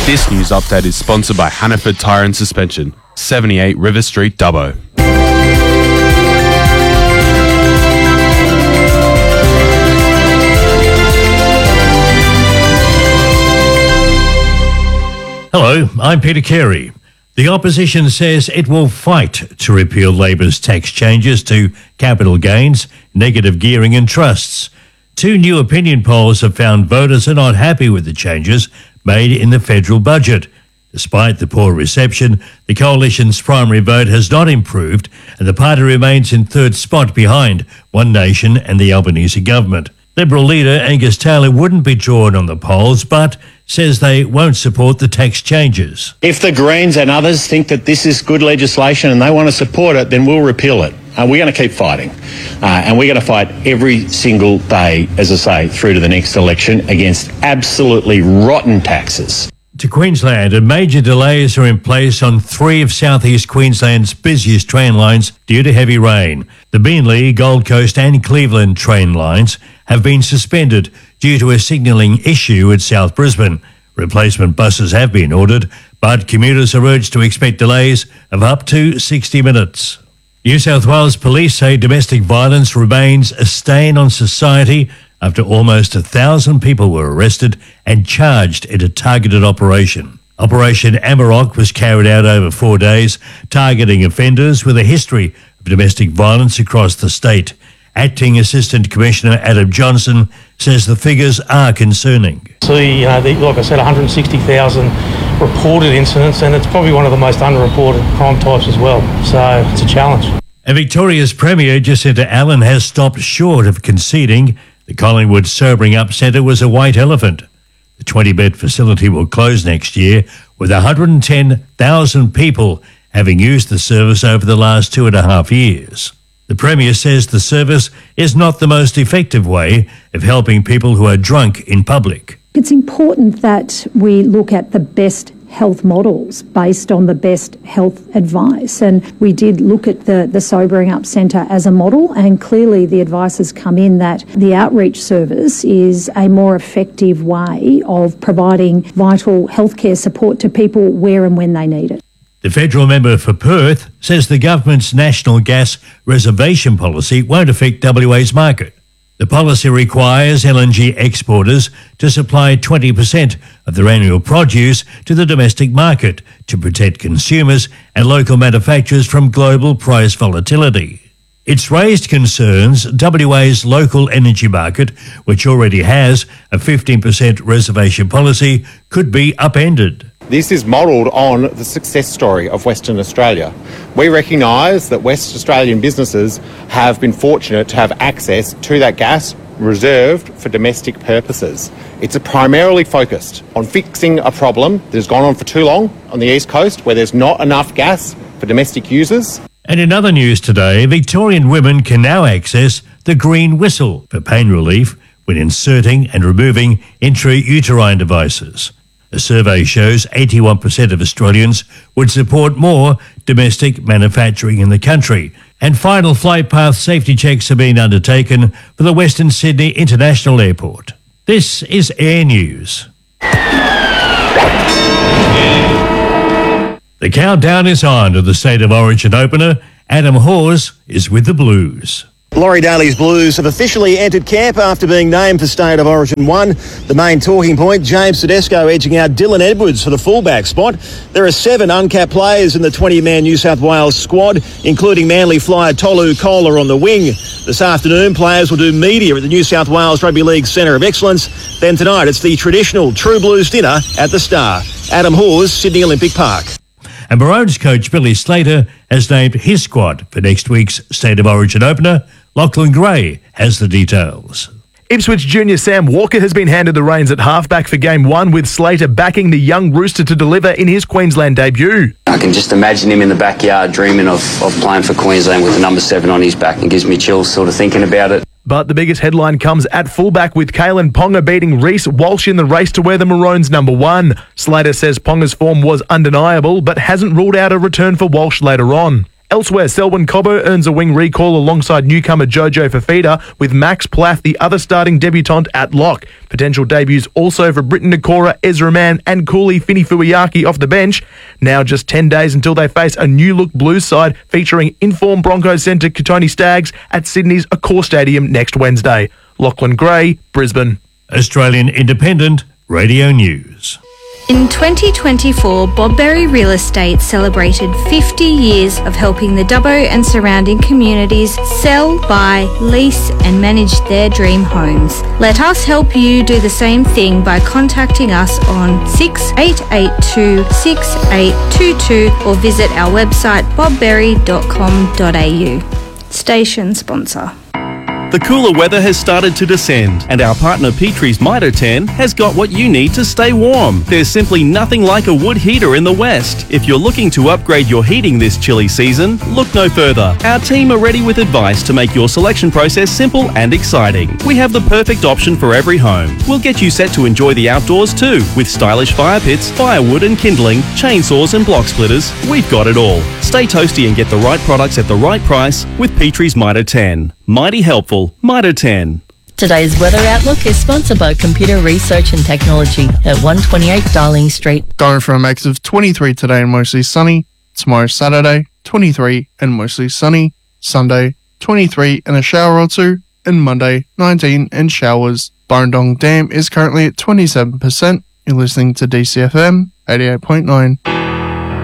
This news update is sponsored by Hannaford Tyre and Suspension, 78 River Street, Dubbo. Hello, I'm Peter Carey. The opposition says it will fight to repeal Labor's tax changes to capital gains, negative gearing and trusts. Two new opinion polls have found voters are not happy with the changes made in the federal budget. Despite the poor reception, the coalition's primary vote has not improved and the party remains in third spot behind One Nation and the Albanese government. Liberal leader Angus Taylor wouldn't be drawn on the polls, but says they won't support the tax changes. If the Greens and others think that this is good legislation and they want to support it, then we'll repeal it. We're going to keep fighting. And we're going to fight every single day, as I say, through to the next election against absolutely rotten taxes. To Queensland, and major delays are in place on three of southeast Queensland's busiest train lines due to heavy rain. The Beenleigh, Gold Coast and Cleveland train lines have been suspended due to a signalling issue at South Brisbane. Replacement buses have been ordered, but commuters are urged to expect delays of up to 60 minutes. New South Wales police say domestic violence remains a stain on society after almost 1,000 people were arrested and charged in a targeted operation. Operation Amarok was carried out over 4 days, targeting offenders with a history of domestic violence across the state. Acting Assistant Commissioner Adam Johnson says the figures are concerning. See, like I said, 160,000 reported incidents, and it's probably one of the most underreported crime types as well. So it's a challenge. And Victoria's Premier Jacinta Allen has stopped short of conceding the Collingwood Sobering Up Centre was a white elephant. The 20-bed facility will close next year, with 110,000 people having used the service over the last 2.5 years. The Premier says the service is not the most effective way of helping people who are drunk in public. It's important that we look at the best health models based on the best health advice. And we did look at the Sobering Up Centre as a model, and clearly the advice has come in that the outreach service is a more effective way of providing vital healthcare support to people where and when they need it. The federal member for Perth says the government's national gas reservation policy won't affect WA's market. The policy requires LNG exporters to supply 20% of their annual produce to the domestic market to protect consumers and local manufacturers from global price volatility. It's raised concerns WA's local energy market, which already has a 15% reservation policy, could be upended. This is modelled on the success story of Western Australia. We recognise that West Australian businesses have been fortunate to have access to that gas reserved for domestic purposes. It's primarily focused on fixing a problem that has gone on for too long on the East Coast, where there's not enough gas for domestic users. And in other news today, Victorian women can now access the green whistle for pain relief when inserting and removing intrauterine devices. A survey shows 81% of Australians would support more domestic manufacturing in the country. And final flight path safety checks are being undertaken for the Western Sydney International Airport. This is Air News. The countdown is on to the State of Origin opener. Adam Hawes is with the Blues. Laurie Daly's Blues have officially entered camp after being named for State of Origin 1. The main talking point, James Tedesco edging out Dylan Edwards for the fullback spot. There are 7 uncapped players in the 20-man New South Wales squad, including Manly flyer Tolu Kola on the wing. This afternoon, players will do media at the New South Wales Rugby League Centre of Excellence. Then tonight, it's the traditional True Blues dinner at the Star. Adam Hawes, Sydney Olympic Park. And Maroons coach Billy Slater has named his squad for next week's State of Origin opener. Lachlan Gray has the details. Ipswich junior Sam Walker has been handed the reins at halfback for Game 1, with Slater backing the young Rooster to deliver in his Queensland debut. I can just imagine him in the backyard dreaming of playing for Queensland with the number 7 on his back, and gives me chills sort of thinking about it. But the biggest headline comes at fullback, with Kalen Ponga beating Reece Walsh in the race to wear the Maroons number 1. Slater says Ponga's form was undeniable, but hasn't ruled out a return for Walsh later on. Elsewhere, Selwyn Cobbo earns a wing recall alongside newcomer Jojo Fafita, with Max Plath, the other starting debutant, at lock. Potential debuts also for Britton Nakora, Ezra Mann and Cooley Fini-Fuiaki off the bench. Now just 10 days until they face a new-look Blues side featuring informed Broncos centre Kotoni Staggs at Sydney's Accor Stadium next Wednesday. Lachlan Gray, Brisbane. Australian Independent Radio News. In 2024, Bobberry Real Estate celebrated 50 years of helping the Dubbo and surrounding communities sell, buy, lease and manage their dream homes. Let us help you do the same thing by contacting us on 6882-6822 or visit our website bobberry.com.au. Station sponsor. The cooler weather has started to descend, and our partner Petrie's Mitre 10 has got what you need to stay warm. There's simply nothing like a wood heater in the West. If you're looking to upgrade your heating this chilly season, look no further. Our team are ready with advice to make your selection process simple and exciting. We have the perfect option for every home. We'll get you set to enjoy the outdoors too, with stylish fire pits, firewood and kindling, chainsaws and block splitters. We've got it all. Stay toasty and get the right products at the right price with Petrie's Mitre 10. Mighty helpful. Mitre 10. Today's weather outlook is sponsored by Computer Research and Technology at 128 Darling Street. Going for a max of 23 today and mostly sunny. Tomorrow Saturday, 23 and mostly sunny. Sunday, 23 and a shower or two. And Monday, 19 and showers. Burrendong Dam is currently at 27%. You're listening to DCFM 88.9.